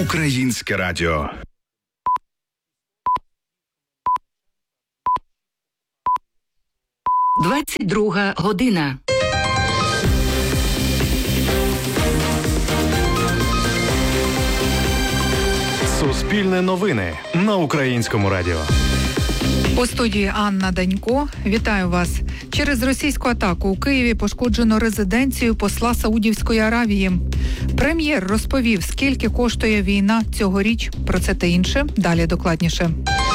Українське радіо. «22 година». Суспільне новини на Українському радіо. У студії Анна Данько. Вітаю вас. Через російську атаку у Києві пошкоджено резиденцію посла Саудівської Аравії. Прем'єр розповів, скільки коштує війна цьогоріч. Про це та інше далі докладніше.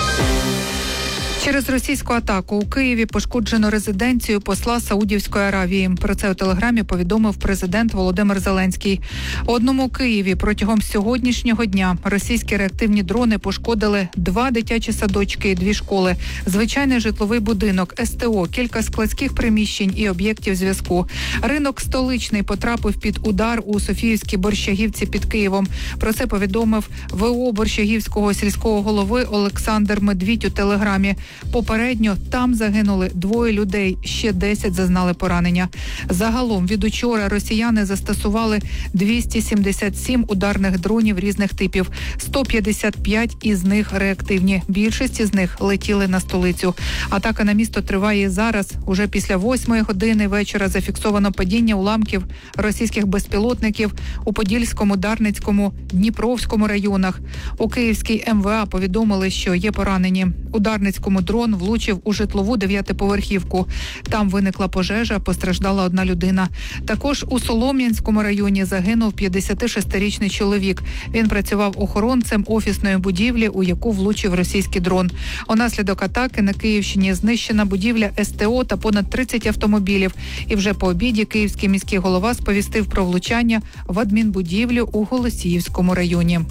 Через російську атаку у Києві пошкоджено резиденцію посла Саудівської Аравії. Про це у телеграмі повідомив президент Володимир Зеленський. У одному Києві протягом сьогоднішнього дня російські реактивні дрони пошкодили 2 дитячі садочки і 2 школи, звичайний житловий будинок, СТО, кілька складських приміщень і об'єктів зв'язку. Ринок Столичний потрапив під удар у Софіївській Борщагівці під Києвом. Про це повідомив ВО Борщагівського сільського голови Олександр Медвідь у телеграмі. Попередньо там загинули 2 людей, ще 10 зазнали поранення. Загалом від учора росіяни застосували 277 ударних дронів різних типів. 155 із них реактивні. Більшість із них летіли на столицю. Атака на місто триває зараз. Уже після 8 години вечора зафіксовано падіння уламків російських безпілотників у Подільському, Дарницькому, Дніпровському районах. У Київській МВА повідомили, що є поранені. У Дарницькому дрон влучив у житлову 9-поверхівку. Там виникла пожежа, постраждала 1 людина. Також у Солом'янському районі загинув 56-річний чоловік. Він працював охоронцем офісної будівлі, у яку влучив російський дрон. Унаслідок атаки на Київщині знищена будівля СТО та понад 30 автомобілів. І вже по обіді київський міський голова сповістив про влучання в адмінбудівлю у Голосіївському районі.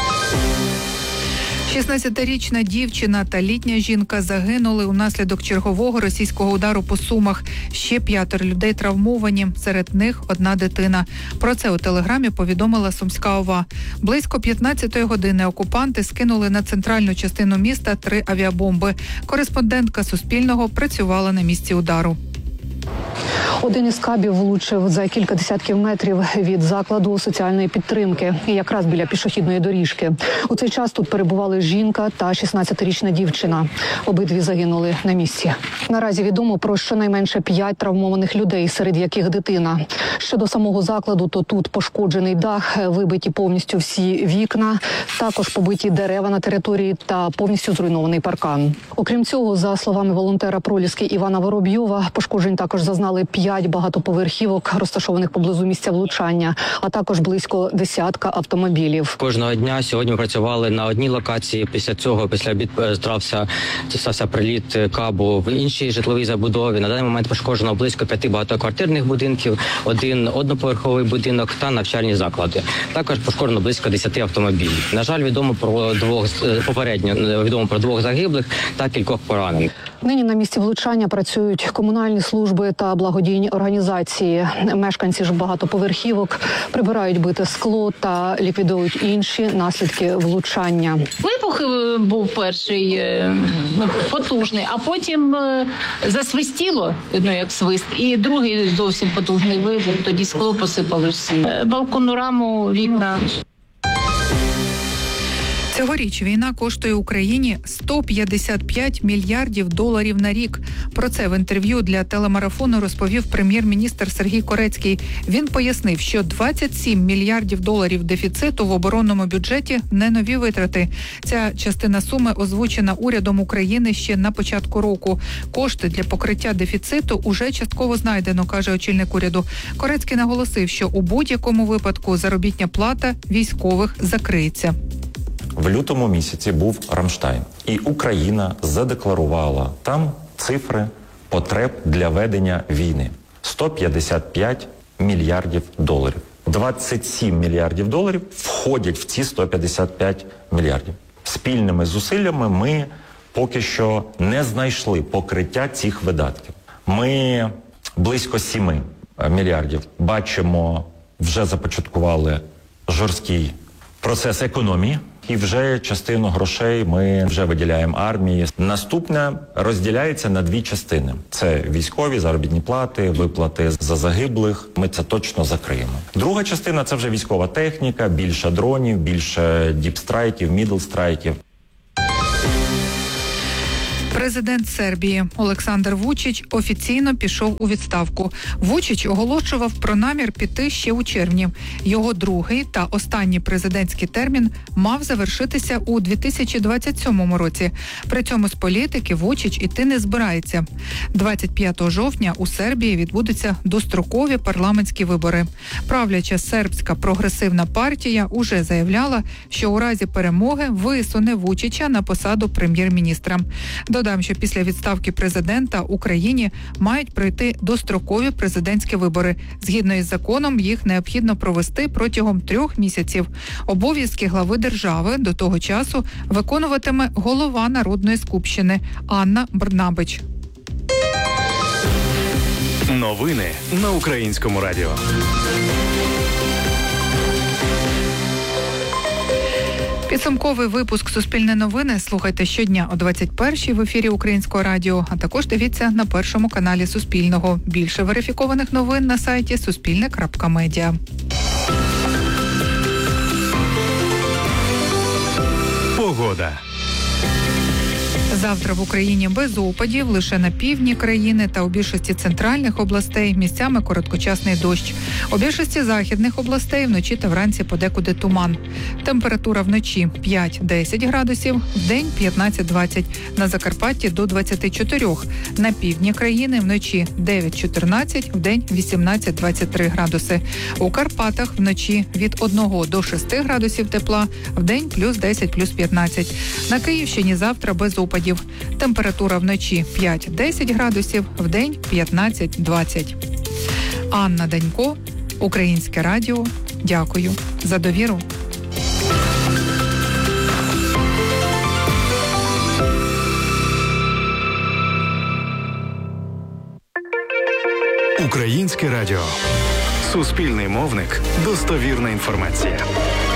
16-річна дівчина та літня жінка загинули унаслідок чергового російського удару по Сумах. Ще 5 людей травмовані, серед них 1 дитина. Про це у телеграмі повідомила Сумська ОВА. Близько 15-ї години окупанти скинули на центральну частину міста 3 авіабомби. Кореспондентка Суспільного працювала на місці удару. Один із кабів влучив за кілька десятків метрів від закладу соціальної підтримки, якраз біля пішохідної доріжки. У цей час тут перебували жінка та 16-річна дівчина. Обидві загинули на місці. Наразі відомо про щонайменше 5 травмованих людей, серед яких дитина. Щодо самого закладу, то тут пошкоджений дах, вибиті повністю всі вікна, також побиті дерева на території та повністю зруйнований паркан. Окрім цього, за словами волонтера Проліски Івана Воробйова, пошкоджень також зазнали 5 багатоповерхівок, розташованих поблизу місця влучання, а також близько 10 автомобілів. Кожного дня сьогодні ми працювали на одній локації. Після цього, після обід, стався приліт кабу в іншій житловій забудові. На даний момент пошкоджено близько 5 багатоквартирних будинків, 1 одноповерховий будинок та навчальні заклади. Також пошкоджено близько 10 автомобілів. На жаль, попередньо відомо про 2 загиблих та кількох поранених. Нині на місці влучання працюють комунальні служби та благодійні організації. Мешканці ж багатоповерхівок прибирають бите скло та ліквідують інші наслідки влучання. Вибух був перший потужний, а потім засвистіло, як свист, і другий зовсім потужний вибух, тоді скло посипали всі. Балконну раму, вікна. Цьогоріч війна коштує Україні 155 мільярдів доларів на рік. Про це в інтерв'ю для телемарафону розповів прем'єр-міністр Сергій Корецький. Він пояснив, що 27 мільярдів доларів дефіциту в оборонному бюджеті – не нові витрати. Ця частина суми озвучена урядом України ще на початку року. Кошти для покриття дефіциту уже частково знайдено, каже очільник уряду. Корецький наголосив, що у будь-якому випадку заробітня плата військових закриється. В лютому місяці був Рамштайн, і Україна задекларувала там цифри потреб для ведення війни. 155 мільярдів доларів. 27 мільярдів доларів входять в ці 155 мільярдів. Спільними зусиллями ми поки що не знайшли покриття цих видатків. Ми близько 7 мільярдів бачимо, вже започаткували жорсткий процес економії. І вже частину грошей ми вже виділяємо армії. Наступне розділяється на дві частини. Це військові заробітні плати, виплати за загиблих. Ми це точно закриємо. Друга частина – це вже військова техніка, більше дронів, більше діпстрайків, мідлстрайків. Президент Сербії Олександр Вучич офіційно пішов у відставку. Вучич оголошував про намір піти ще у червні. Його другий та останній президентський термін мав завершитися у 2027 році. При цьому з політики Вучич іти не збирається. 25 жовтня у Сербії відбудуться дострокові парламентські вибори. Правляча сербська прогресивна партія уже заявляла, що у разі перемоги висуне Вучича на посаду прем'єр-міністра. Додам, що після відставки президента Україні мають пройти дострокові президентські вибори. Згідно із законом, їх необхідно провести протягом 3 місяців. Обов'язки глави держави до того часу виконуватиме голова Народної скупщини Анна Брнабич. Новини на Українському радіо. Підсумковий випуск «Суспільне новини» слухайте щодня о 21-й в ефірі Українського радіо, а також дивіться на першому каналі Суспільного. Більше верифікованих новин на сайті suspilne.media. Погода. Завтра в Україні без опадів, лише на півдні країни та у більшості центральних областей місцями короткочасний дощ. У більшості західних областей вночі та вранці подекуди туман. Температура вночі 5-10 градусів, вдень 15-20, на Закарпатті до 24. На півдні країни вночі 9-14, вдень 18-23 градуси. У Карпатах вночі від 1 до 6 градусів тепла, вдень плюс 10, плюс 15. На Київщині завтра без опадів. Температура вночі 5-10 градусів, вдень 15-20. Анна Данько, Українське радіо. Дякую за довіру. Українське радіо. Суспільний мовник. Достовірна інформація.